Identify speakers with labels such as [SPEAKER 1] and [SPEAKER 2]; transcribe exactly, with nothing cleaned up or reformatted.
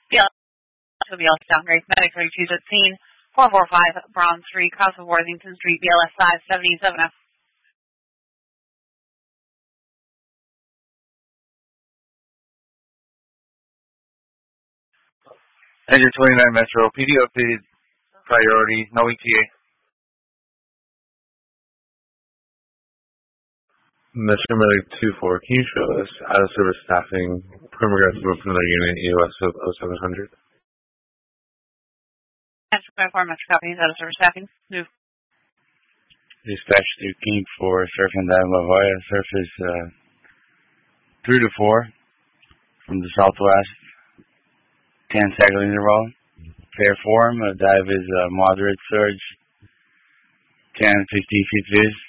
[SPEAKER 1] B L S to B L S downgrade. Medic thirty-two at scene. four four five Brown Street, cross of Worthington Street, B L S five seventy-seven F.
[SPEAKER 2] Engine twenty-nine Metro, P D updated priority, no E T A.
[SPEAKER 3] Metro Medic two four, can you show us out of service staffing, progress from another unit, E O S of oh seven hundred?
[SPEAKER 1] Metro twenty-four, Metro copies, out of service staffing. Move.
[SPEAKER 2] Dispatch to King for surf and dive Lavoya. Surf is uh, three to four from the southwest. ten cycle interval. Fair form. Uh, dive is uh, moderate surge. ten fifty feet viz.